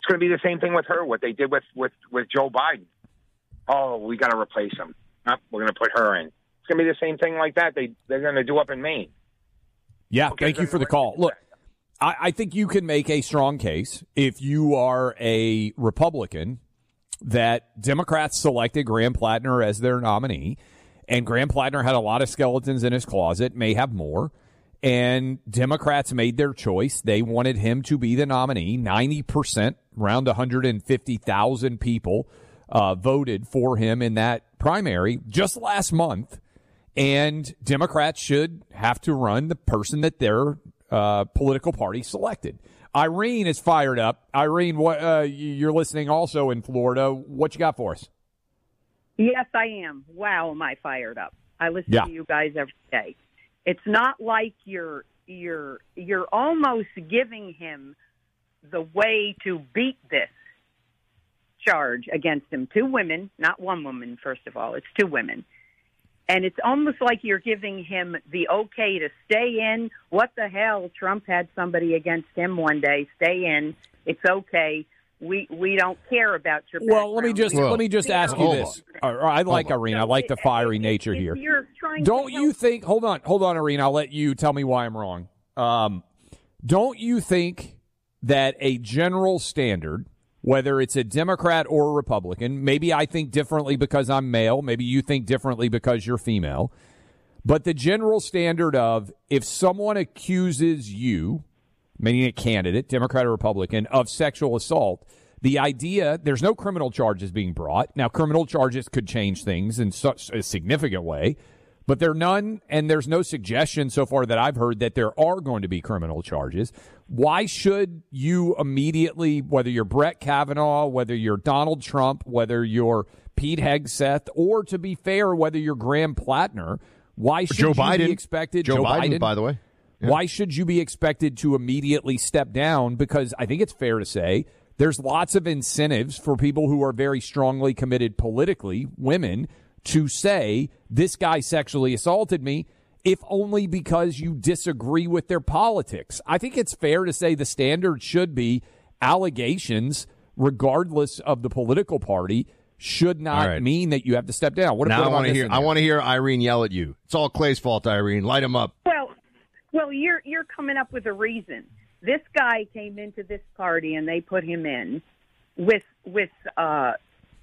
It's going to be the same thing with her, what they did with Joe Biden. Oh, we got to replace him. Nope, we're going to put her in. It's going to be the same thing like that they're going to do up in Maine. Yeah, thank you for the call. Look, I think you can make a strong case if you are a Republican that Democrats selected Graham Plattner as their nominee, and Graham Plattner had a lot of skeletons in his closet, may have more, and Democrats made their choice. They wanted him to be the nominee. 90%, around 150,000 people voted for him in that primary just last month, and Democrats should have to run the person that their political party selected. Irene is fired up. Irene, what you're listening also in Florida. What you got for us? Yes, I am. Wow, am I fired up. I listen to you guys every day. It's not like you're almost giving him the way to beat this charge against him. 2 women, not 1 woman, first of all. It's 2 women. And it's almost like you're giving him the okay to stay in. What the hell? Trump had somebody against him one day. Stay in. It's okay. We don't care about your background. Well, let me just ask you this. I like Irene. I like the fiery nature here. Don't you think? Hold on, Irene. I'll let you tell me why I'm wrong. Don't you think that a general standard, whether it's a Democrat or a Republican, maybe I think differently because I'm male, maybe you think differently because you're female, but the general standard of if someone accuses you, meaning a candidate, Democrat or Republican, of sexual assault, the idea, there's no criminal charges being brought. Now, criminal charges could change things in such a significant way, but there are none, and there's no suggestion so far that I've heard that there are going to be criminal charges. Why should you immediately, whether you're Brett Kavanaugh, whether you're Donald Trump, whether you're Pete Hegseth, or to be fair, whether you're Graham Plattner, why should you be expected? Joe Biden, by the way. Yeah. Why should you be expected to immediately step down? Because I think it's fair to say there's lots of incentives for people who are very strongly committed politically, women, to say, this guy sexually assaulted me, if only because you disagree with their politics. I think it's fair to say the standard should be allegations, regardless of the political party, should not mean that you have to step down. Now I want to hear Irene yell at you. It's all Clay's fault, Irene. Light him up. Well, you're coming up with a reason. This guy came into this party and they put him in with the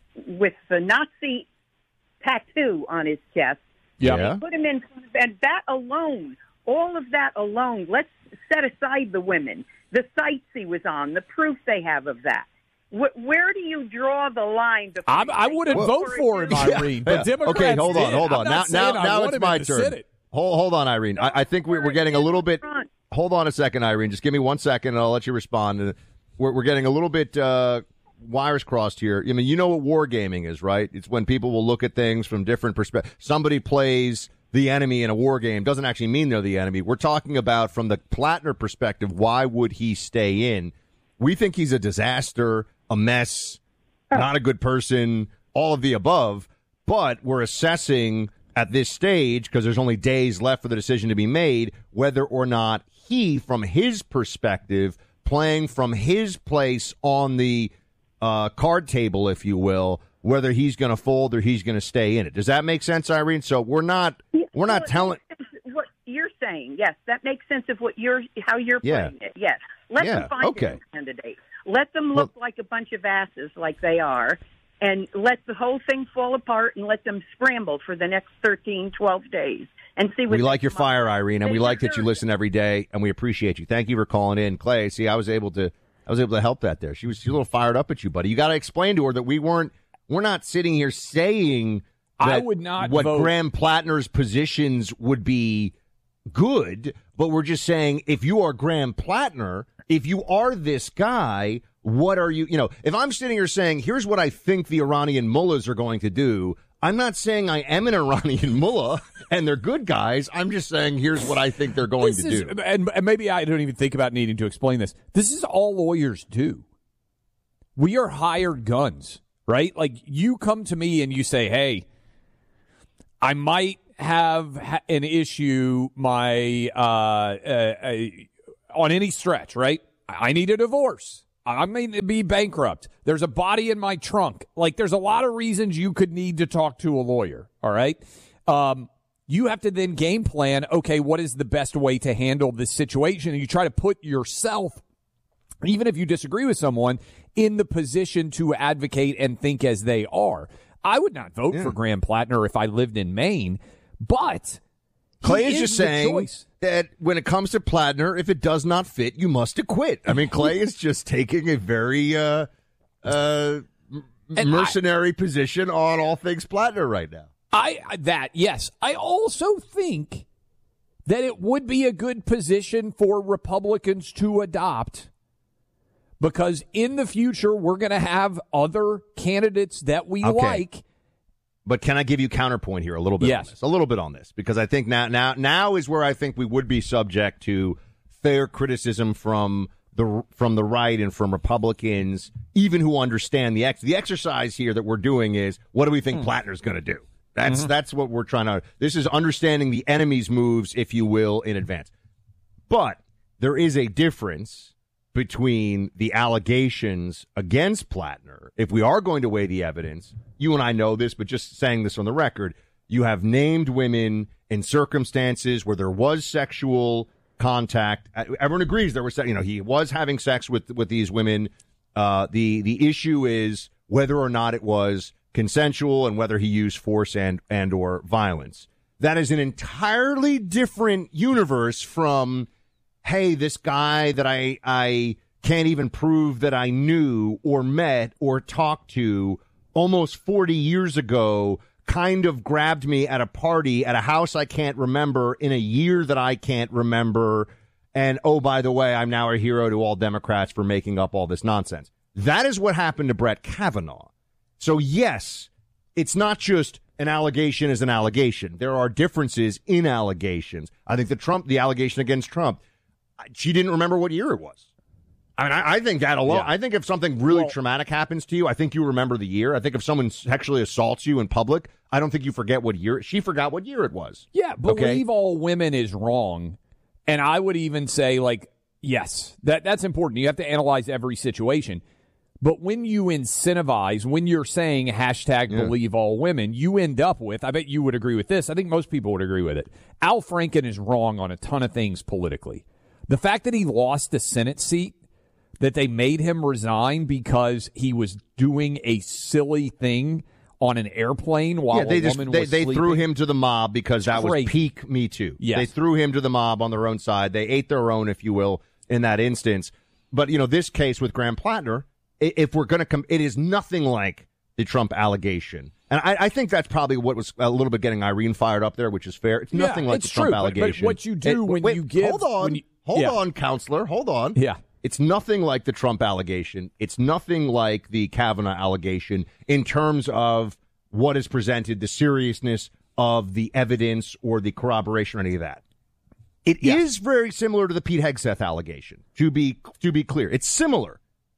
Nazi tattoo on his chest. Yeah. They put him in, and that alone, all of that alone, let's set aside the women, the sites he was on, the proof they have of that. Where do you draw the line? I wouldn't vote for him, Irene. But Democrats okay, hold on. Now it's my turn. Hold on, Irene. I think we're getting a little bit. Hold on a second, Irene. Just give me 1 second, and I'll let you respond. We're getting a little bit wires crossed here. I mean, you know what wargaming is, right? It's when people will look at things from different perspectives. Somebody plays the enemy in a war game. Doesn't actually mean they're the enemy. We're talking about from the Plattner perspective, why would he stay in? We think he's a disaster, a mess, not a good person, all of the above. But we're assessing at this stage, because there's only days left for the decision to be made, whether or not he, from his perspective, playing from his place on the card table, if you will, whether he's going to fold or he's going to stay in it. Does that make sense, Irene? So we're not telling what you're saying. Yes, that makes sense of how you're putting it. Yes, let them find a candidate. Let them look like a bunch of asses, like they are, and let the whole thing fall apart and let them scramble for the next 13, 12 days and see what. We like your fire, Irene, and we like that you listen every day, and we appreciate you. Thank you for calling in, Clay. See, I was able to help that there. She was a little fired up at you, buddy. You got to explain to her that we're not sitting here saying that I would not what vote. Graham Plattner's positions would be good, but we're just saying if you are Graham Plattner, if you are this guy, what are you, if I'm sitting here saying, here's what I think the Iranian mullahs are going to do, I'm not saying I am an Iranian mullah and they're good guys. I'm just saying here's what I think they're going to do. And maybe I don't even think about needing to explain this. This is all lawyers do. We are hired guns, right? Like you come to me and you say, hey, I might have an issue on any stretch, right? I need a divorce. I may be bankrupt. There's a body in my trunk. Like, there's a lot of reasons you could need to talk to a lawyer, all right? You have to then game plan, okay, what is the best way to handle this situation? And you try to put yourself, even if you disagree with someone, in the position to advocate and think as they are. I would not vote for Graham Plattner if I lived in Maine, but Clay is just saying that when it comes to Plattner, if it does not fit, you must acquit. I mean, Clay is just taking a very mercenary position on all things Plattner right now. Yes. I also think that it would be a good position for Republicans to adopt, because in the future we're going to have other candidates that we like. But can I give you counterpoint here a little bit? Yes. On this? A little bit on this, because I think now is where I think we would be subject to fair criticism from the right and from Republicans, even who understand the exercise here that we're doing is, what do we think Plattner's going to do? That's what we're trying to. This is understanding the enemy's moves, if you will, in advance. But there is a difference between the allegations against Plattner. If we are going to weigh the evidence, you and I know this, but just saying this on the record, you have named women in circumstances where there was sexual contact. Everyone agrees there was, he was having sex with these women. The issue is whether or not it was consensual and whether he used force and or violence. That is an entirely different universe from, hey, this guy that I can't even prove that I knew or met or talked to almost 40 years ago kind of grabbed me at a party at a house I can't remember in a year that I can't remember. And, oh, by the way, I'm now a hero to all Democrats for making up all this nonsense. That is what happened to Brett Kavanaugh. So, yes, it's not just an allegation is an allegation. There are differences in allegations. I think the allegation against Trump, she didn't remember what year it was. I mean, I think that alone. Yeah. I think if something really traumatic happens to you, I think you remember the year. I think if someone sexually assaults you in public, I don't think you forget what year. She forgot what year it was. Yeah, believe all women is wrong. And I would even say, yes, that's important. You have to analyze every situation. But when you incentivize, when you're saying #believe all women, you end up with, I bet you would agree with this, I think most people would agree with it, Al Franken is wrong on a ton of things politically. The fact that he lost the Senate seat, that they made him resign because he was doing a silly thing on an airplane while a woman was they sleeping. threw him to the mob because that was peak Me Too. Yes. They threw him to the mob on their own side. They ate their own, if you will, in that instance. But, this case with Graham Plattner, if we're going to come, it is nothing like the Trump allegation. And I think that's probably what was a little bit getting Irene fired up there, which is fair. It's nothing like the Trump allegation. But what you do you give... Hold on. Hold on, counselor. Hold on. Yeah. It's nothing like the Trump allegation. It's nothing like the Kavanaugh allegation in terms of what is presented, the seriousness of the evidence or the corroboration or any of that. It is very similar to the Pete Hegseth allegation, to be clear. It's similar.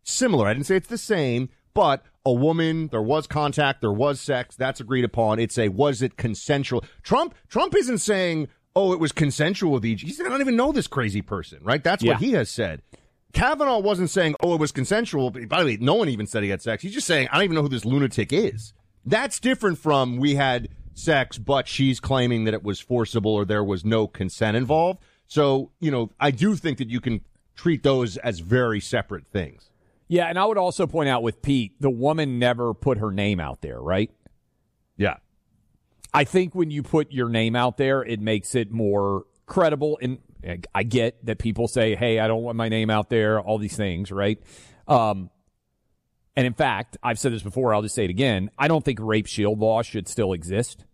I didn't say it's the same, but a woman, there was contact, there was sex, that's agreed upon. Was it consensual? Trump isn't saying, it was consensual with each. He said, I don't even know this crazy person, right? That's what he has said. Kavanaugh wasn't saying, it was consensual. By the way, no one even said he had sex. He's just saying, I don't even know who this lunatic is. That's different from we had sex, but she's claiming that it was forcible or there was no consent involved. So, I do think that you can treat those as very separate things. Yeah, and I would also point out with Pete, the woman never put her name out there, right? Yeah. I think when you put your name out there, it makes it more credible. And I get that people say, hey, I don't want my name out there, all these things, right? And in fact, I've said this before, I'll just say it again. I don't think rape shield law should still exist.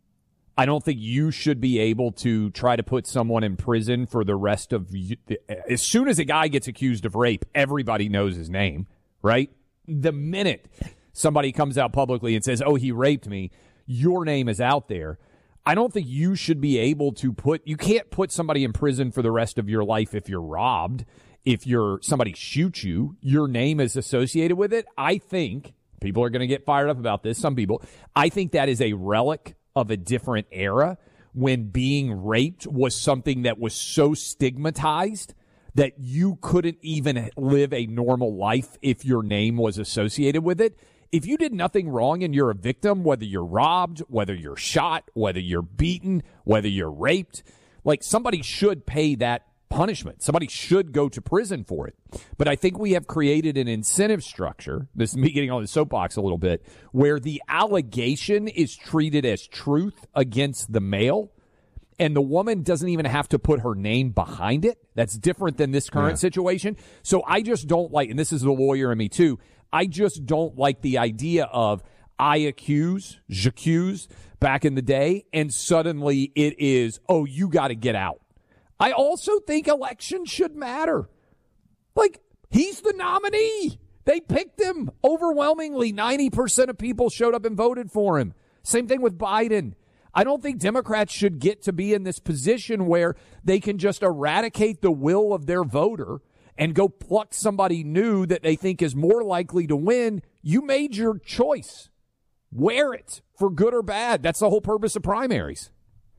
I don't think you should be able to try to put someone in prison for the rest of as soon as a guy gets accused of rape, everybody knows his name, right? The minute somebody comes out publicly and says, he raped me, your name is out there. I don't think you should be able to you can't put somebody in prison for the rest of your life if you're robbed. If somebody shoots you, your name is associated with it. I think people are going to get fired up about this. Some people, I think that is a relic of a different era when being raped was something that was so stigmatized that you couldn't even live a normal life if your name was associated with it. If you did nothing wrong and you're a victim, whether you're robbed, whether you're shot, whether you're beaten, whether you're raped, like somebody should pay that punishment. Somebody should go to prison for it. But I think we have created an incentive structure, this is me getting on the soapbox a little bit, where the allegation is treated as truth against the male, and the woman doesn't even have to put her name behind it. That's different than this current situation. So I just don't like, and this is the lawyer in me too, I just don't like the idea of I accuse, j'accuse back in the day, and suddenly it is, oh, you got to get out. I also think elections should matter. Like, he's the nominee. They picked him overwhelmingly. 90% of people showed up and voted for him. Same thing with Biden. I don't think Democrats should get to be in this position where they can just eradicate the will of their voter and go pluck somebody new that they think is more likely to win. You made your choice. Wear it for good or bad. That's the whole purpose of primaries.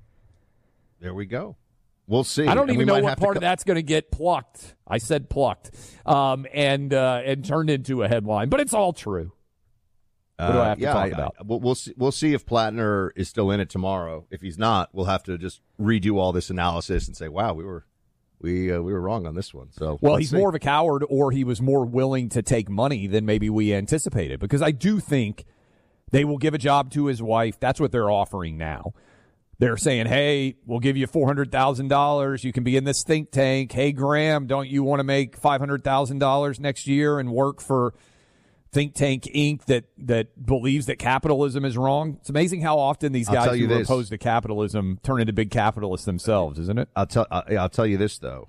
There we go. We'll see. I don't even know what part of that's going to get plucked. I said plucked, and turned into a headline, but it's all true. What do I have to talk about? We'll see if Plattner is still in it tomorrow. If he's not, we'll have to just redo all this analysis and say, wow, we were wrong on this one. So he's more of a coward, or he was more willing to take money than maybe we anticipated. Because I do think they will give a job to his wife. That's what they're offering now. They're saying, hey, we'll give you $400,000. You can be in this think tank. Hey, Graham, don't you want to make $500,000 next year and work for Think Tank Inc. that believes that capitalism is wrong? It's amazing how often these guys who are opposed to capitalism turn into big capitalists themselves, isn't it? I'll tell you this, though.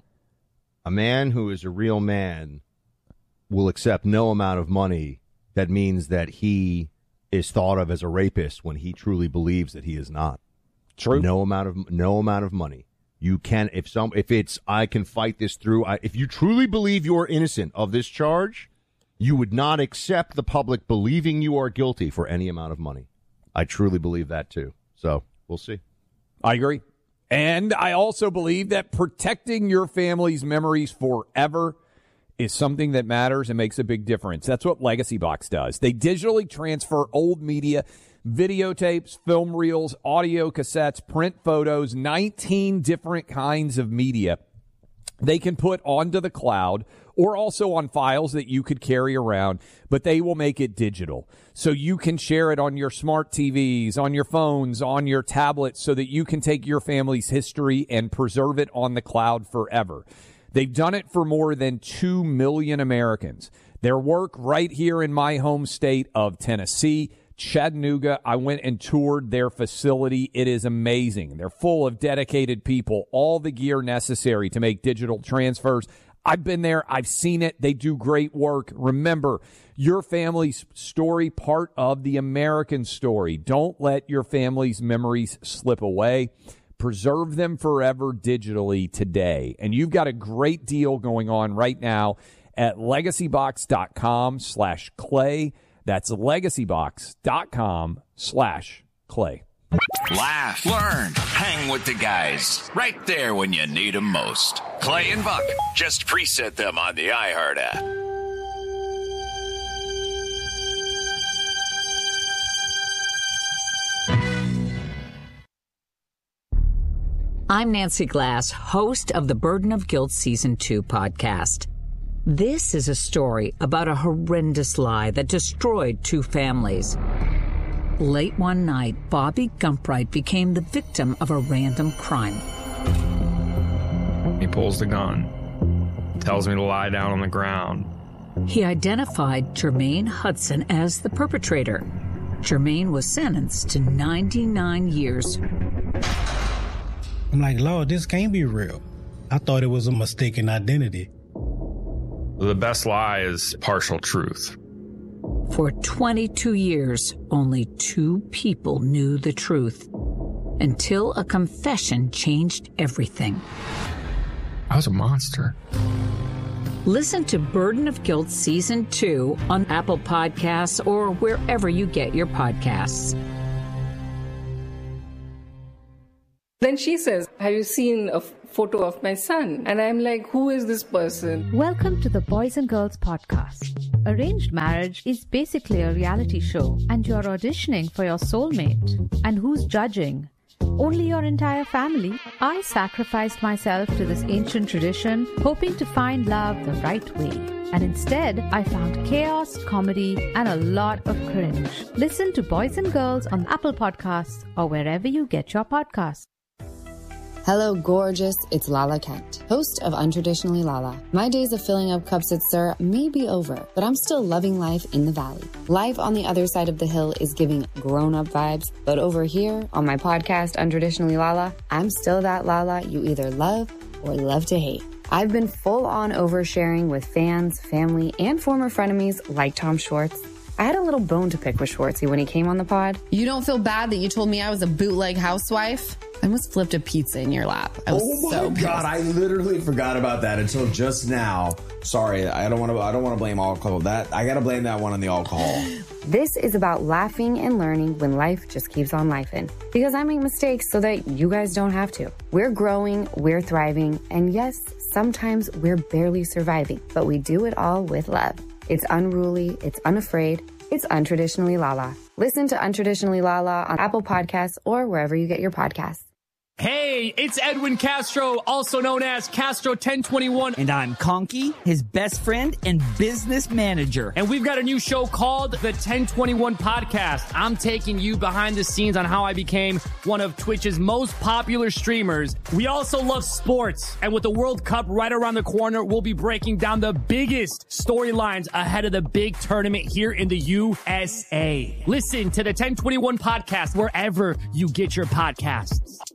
A man who is a real man will accept no amount of money that means that he is thought of as a rapist when he truly believes that he is not. True. No amount of money. You can, if it's, I can fight this through. If you truly believe you're innocent of this charge, you would not accept the public believing you are guilty for any amount of money. I truly believe that too. So we'll see. I agree. And I also believe that protecting your family's memories forever is something that matters and makes a big difference. That's what Legacy Box does. They digitally transfer old media, videotapes, film reels, audio cassettes, print photos, 19 different kinds of media they can put onto the cloud or also on files that you could carry around, but they will make it digital. So you can share it on your smart TVs, on your phones, on your tablets, so that you can take your family's history and preserve it on the cloud forever. They've done it for more than 2 million Americans. Their work right here in my home state of Tennessee, Chattanooga. I went and toured their facility. It is amazing. They're full of dedicated people, all the gear necessary to make digital transfers. I've been there. I've seen it. They do great work. Remember, your family's story, part of the American story. Don't let your family's memories slip away. Preserve them forever digitally today. And you've got a great deal going on right now at legacybox.com/clay. That's legacybox.com/clay. Laugh, learn, hang with the guys. Right there when you need them most. Clay and Buck. Just preset them on the iHeart app. I'm Nancy Glass, host of the Burden of Guilt Season 2 podcast. This is a story about a horrendous lie that destroyed 2 families. Late one night, Bobby Gumpright became the victim of a random crime. He pulls the gun, tells me to lie down on the ground. He identified Jermaine Hudson as the perpetrator. Jermaine was sentenced to 99 years. I'm like, Lord, this can't be real. I thought it was a mistaken identity. The best lie is partial truth. For 22 years, only 2 people knew the truth, until a confession changed everything. I was a monster. Listen to Burden of Guilt Season 2 on Apple Podcasts or wherever you get your podcasts. Then she says, have you seen a photo of my son. And I'm like, who is this person? Welcome to the Boys and Girls Podcast. Arranged marriage is basically a reality show, and you're auditioning for your soulmate. And who's judging? Only your entire family. I sacrificed myself to this ancient tradition, hoping to find love the right way. And instead, I found chaos, comedy, and a lot of cringe. Listen to Boys and Girls on Apple Podcasts or wherever you get your podcasts. Hello, gorgeous. It's Lala Kent, host of Untraditionally Lala. My days of filling up cups at Sir may be over, but I'm still loving life in the valley. Life on the other side of the hill is giving grown-up vibes, but over here on my podcast, Untraditionally Lala, I'm still that Lala you either love or love to hate. I've been full-on oversharing with fans, family, and former frenemies like Tom Schwartz. I had a little bone to pick with Schwartzy when he came on the pod. You don't feel bad that you told me I was a bootleg housewife? I almost flipped a pizza in your lap. I was so pissed. God, I literally forgot about that until just now. Sorry, I don't want to blame alcohol. That I got to blame that one on the alcohol. This is about laughing and learning when life just keeps on lifing. Because I make mistakes so that you guys don't have to. We're growing, we're thriving, and yes, sometimes we're barely surviving, but we do it all with love. It's unruly, it's unafraid, it's Untraditionally Lala. Listen to Untraditionally Lala on Apple Podcasts or wherever you get your podcasts. Hey, it's Edwin Castro, also known as Castro 1021. And I'm Conky, his best friend and business manager. And we've got a new show called The 1021 Podcast. I'm taking you behind the scenes on how I became one of Twitch's most popular streamers. We also love sports. And with the World Cup right around the corner, we'll be breaking down the biggest storylines ahead of the big tournament here in the USA. Listen to The 1021 Podcast wherever you get your podcasts.